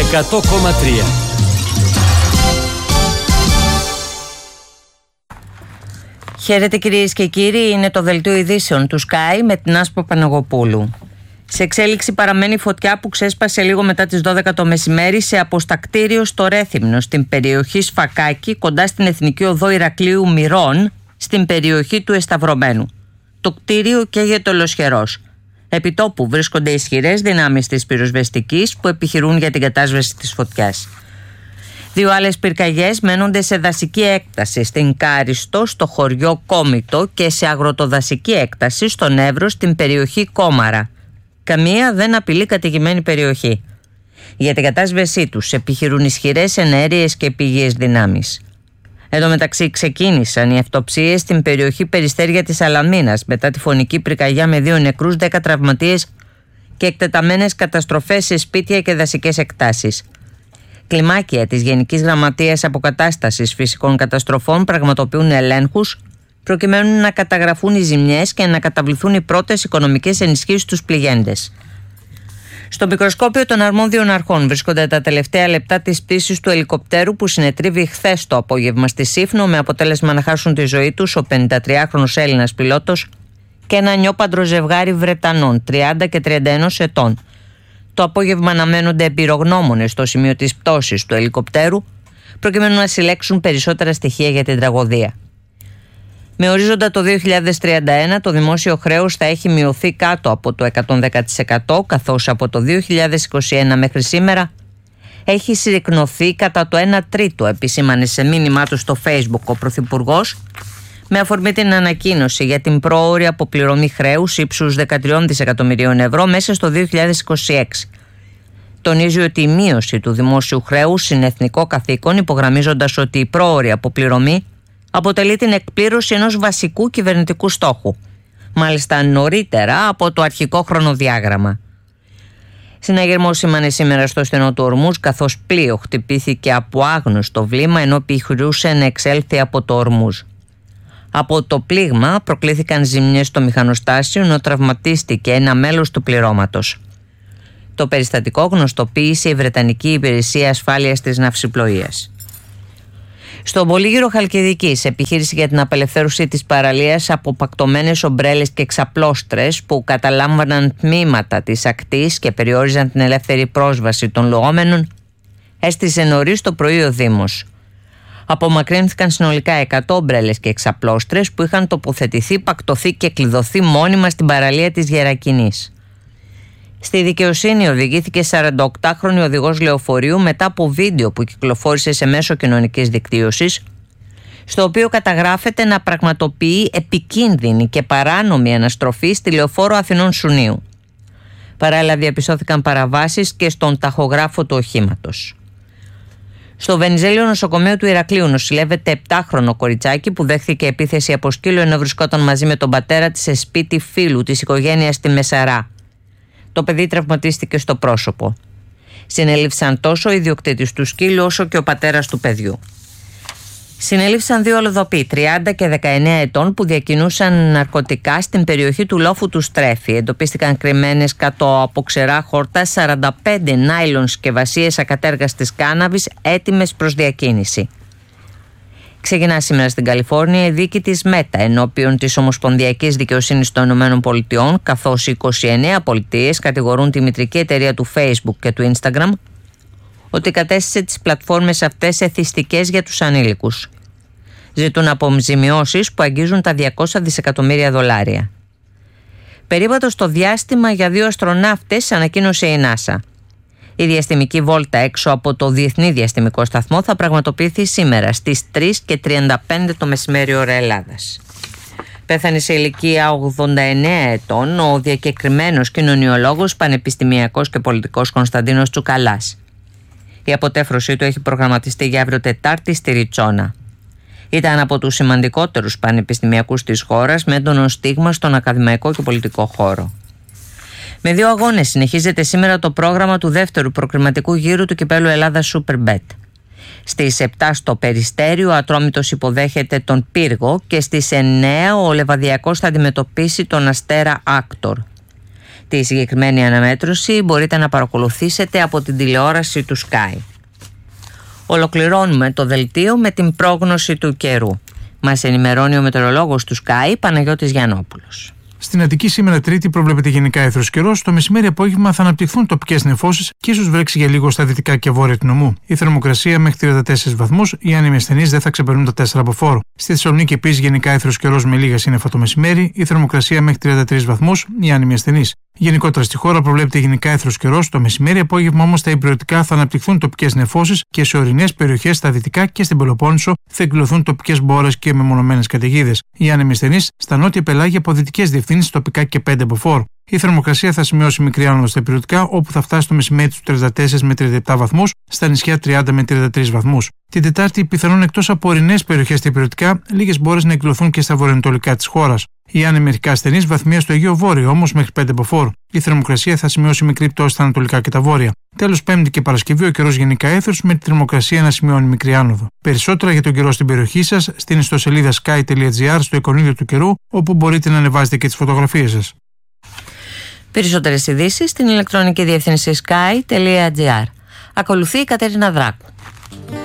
100,3. Χαίρετε κυρίες και κύριοι, είναι το δελτίο ειδήσεων του Sky με την Άσπρο Παναγοπούλου. Σε εξέλιξη παραμένει η φωτιά που ξέσπασε λίγο μετά τις 12 το μεσημέρι σε αποστακτήριο στο Ρέθυμνο, στην περιοχή Σφακάκη, κοντά στην Εθνική Οδό Ηρακλείου Μυρών, στην περιοχή του Εσταυρωμένου. Το κτίριο καίγεται ολοσχερός. Επιτόπου βρίσκονται ισχυρές δυνάμεις της πυροσβεστικής που επιχειρούν για την κατάσβεση της φωτιάς. Δύο άλλες πυρκαγιές μένονται σε δασική έκταση στην Κάριστο, στο χωριό Κόμιτο, και σε αγροτοδασική έκταση στον Εύρο, στην περιοχή Κόμαρα. Καμία δεν απειλεί κατοικημένη περιοχή. Για την κατάσβεσή τους επιχειρούν ισχυρές εναέριες και πηγές δυνάμεις. Εν τω μεταξύ ξεκίνησαν οι αυτοψίες στην περιοχή Περιστέρια της Σαλαμίνας μετά τη φωνική πυρκαγιά με 2 νεκρούς, 10 τραυματίες και εκτεταμένες καταστροφές σε σπίτια και δασικές εκτάσεις. Κλιμάκια της Γενικής Γραμματείας Αποκατάστασης Φυσικών Καταστροφών πραγματοποιούν ελέγχους προκειμένου να καταγραφούν οι ζημιές και να καταβληθούν οι πρώτες οικονομικές ενισχύσεις στους πληγέντες. Στο μικροσκόπιο των αρμόδιων αρχών βρίσκονται τα τελευταία λεπτά της πτήσης του ελικοπτέρου που συνετρίβει χθες το απόγευμα στη Σύφνο, με αποτέλεσμα να χάσουν τη ζωή τους ο 53χρονος Έλληνας πιλότος και ένα νιόπαντρο ζευγάρι Βρετανών 30 και 31 ετών. Το απόγευμα αναμένονται εμπειρογνώμονες στο σημείο της πτώσης του ελικοπτέρου προκειμένου να συλλέξουν περισσότερα στοιχεία για την τραγωδία. Με ορίζοντα το 2031 το δημόσιο χρέος θα έχει μειωθεί κάτω από το 110%, καθώς από το 2021 μέχρι σήμερα έχει συρρικνωθεί κατά το 1 τρίτο, επισήμανε σε μήνυμά του στο Facebook ο Πρωθυπουργός, με αφορμή την ανακοίνωση για την πρόωρη αποπληρωμή χρέους ύψους 13 δισεκατομμυρίων ευρώ μέσα στο 2026. Τονίζει ότι η μείωση του δημόσιου χρέους είναι εθνικό καθήκον, υπογραμμίζοντας ότι η πρόωρη αποπληρωμή αποτελεί την εκπλήρωση ενός βασικού κυβερνητικού στόχου, μάλιστα νωρίτερα από το αρχικό χρονοδιάγραμμα. Συναγερμός σήμανε σήμερα στο στενό του Ορμούζ, καθώς πλοίο χτυπήθηκε από άγνωστο βλήμα ενώ επιχειρούσε να εξέλθει από το Ορμούζ. Από το πλήγμα προκλήθηκαν ζημιές στο μηχανοστάσιο, ενώ τραυματίστηκε ένα μέλος του πληρώματος. Το περιστατικό γνωστοποίησε η Βρετανική Υπηρεσία Ασφάλειας της Ναυσιπλοείας. Στον Πολύγυρο Χαλκιδικής, επιχείρηση για την απελευθέρωση της παραλίας από πακτωμένες ομπρέλες και ξαπλώστρες που καταλάμβαναν τμήματα της ακτής και περιόριζαν την ελεύθερη πρόσβαση των λωόμενων, έστησε νωρίς το πρωί ο Δήμος. Απομακρύνθηκαν συνολικά 100 ομπρέλες και εξαπλώστρες που είχαν τοποθετηθεί, πακτωθεί και κλειδωθεί μόνιμα στην παραλία της Γερακινής. Στη δικαιοσύνη οδηγήθηκε 48χρονη οδηγός λεωφορείου μετά από βίντεο που κυκλοφόρησε σε μέσο κοινωνικής δικτύωσης, στο οποίο καταγράφεται να πραγματοποιεί επικίνδυνη και παράνομη αναστροφή στη λεωφόρο Αθηνών Σουνίου. Παράλληλα διαπιστώθηκαν παραβάσεις και στον ταχογράφο του οχήματος. Στο Βενιζέλιο νοσοκομείο του Ηρακλείου νοσηλεύεται 7χρονο κοριτσάκι που δέχθηκε επίθεση από σκύλο ενώ βρισκόταν μαζί με τον πατέρα της σε σπίτι φίλου της οικογένειας στη Μεσαρά. Το παιδί τραυματίστηκε στο πρόσωπο. Συνελήφθησαν τόσο ο ιδιοκτήτης του σκύλου όσο και ο πατέρας του παιδιού. Συνελήφθησαν 2 αλλοδαποί 30 και 19 ετών που διακινούσαν ναρκωτικά στην περιοχή του λόφου του Στρέφη. Εντοπίστηκαν κρυμμένες κάτω από ξερά χόρτα 45 νάιλον συσκευασίες ακατέργαστης κάναβης έτοιμες προς διακίνηση. Ξεκινά σήμερα στην Καλιφόρνια η δίκη της ΜΕΤΑ ενώπιον της Ομοσπονδιακής Δικαιοσύνης των ΗΠΑ, καθώς 29 πολιτείες κατηγορούν τη μητρική εταιρεία του Facebook και του Instagram ότι κατέστησε τις πλατφόρμες αυτές εθιστικές για τους ανήλικους. Ζητούν αποζημιώσεις που αγγίζουν τα $200 δισεκατομμύρια. Περίπατο στο διάστημα για 2 αστροναύτες ανακοίνωσε η NASA. Η διαστημική βόλτα έξω από το Διεθνή Διαστημικό Σταθμό θα πραγματοποιηθεί σήμερα στις 3:35 το μεσημέρι ώρα Ελλάδας. Πέθανε σε ηλικία 89 ετών ο διακεκριμένος κοινωνιολόγος, πανεπιστημιακός και πολιτικός Κωνσταντίνος Τσουκαλάς. Η αποτέφρωσή του έχει προγραμματιστεί για αύριο Τετάρτη στη Ριτσόνα. Ήταν από τους σημαντικότερους πανεπιστημιακούς της χώρας με έντονο στίγμα στον ακαδημαϊκό και πολιτικό χώρο. Με 2 αγώνες συνεχίζεται σήμερα το πρόγραμμα του δεύτερου προκριματικού γύρου του κυπέλου Ελλάδας Superbet. Στις 7 στο Περιστέριο ο Ατρόμητος υποδέχεται τον Πύργο και στις 9 ο Λεβαδιακός θα αντιμετωπίσει τον Αστέρα Άκτορ. Τη συγκεκριμένη αναμέτρωση μπορείτε να παρακολουθήσετε από την τηλεόραση του Sky. Ολοκληρώνουμε το δελτίο με την πρόγνωση του καιρού. Μας ενημερώνει ο μετεωρολόγος του Sky, Παναγιώτης Γιαννόπουλος. Στην Αττική σήμερα Τρίτη προβλέπεται γενικά έθρος καιρός. Το μεσημέρι απόγευμα θα αναπτυχθούν τοπικές νεφώσεις και ίσως βρέξει για λίγο στα δυτικά και βόρεια του νομού. Η θερμοκρασία μέχρι 34 βαθμούς, οι άνεμοι ασθενείς δεν θα ξεπερνούν τα 4 από φόρο. Στη Θεσσαλονίκη επίσης γενικά έθρος καιρός με λίγα σύννεφα το μεσημέρι, η θερμοκρασία μέχρι 33 βαθμούς, οι άνεμοι ασθενείς. Γενικότερα στη χώρα προβλέπεται γενικά έθρος καιρός. Το μεσημέρι απόγευμα όμως τα υπηρετικά θα αναπτυχθούν τοπικές νεφώσεις και σε ορεινές περιοχές στα δυτικά και στην Πελοπόννησο θα εκδηλωθούν τοπικές μπόρες και μεμονωμένες καταιγίδες. Οι άνεμοι ασθενείς στα νότια πελάγια από δυτικές διευθύνσεις τοπικά και 5 από φόρ. Η θερμοκρασία θα σημειώσει μικρή άνοδο στα υπηρετικά, όπου θα φτάσει το μεσημέρι του 34 με 37 βαθμούς, στα νησιά 30 με 33 βαθμούς. Την Τετάρτη, πιθανόν εκτός από ορεινές περιοχές στα υπηρετικά, λίγες μπόρες να εκδηλωθούν και στα βορειοανατολικά της χώρας. Οι άνεμοι αρχικά ασθενείς βαθμία στο Αιγαίο Βόρειο, όμως μέχρι 5 από φόρ. Η θερμοκρασία θα σημειώσει μικρή πτώση στα ανατολικά και τα βόρεια. Τέλος, Πέμπτη και Παρασκευή ο καιρός γενικά έθρος με τη θερμοκρασία να σημειώνει μικρή άνοδο. Περισσότερα για τον καιρό στην περιοχή σας στην ιστοσελίδα sky.gr στο εικονίδιο του καιρού, όπου μπορείτε να ανεβάζετε και τις φωτογραφίες σας. Περισσότερες ειδήσεις στην ηλεκτρονική διεύθυνση sky.gr. Ακολουθεί η Κατερίνα Δράκου.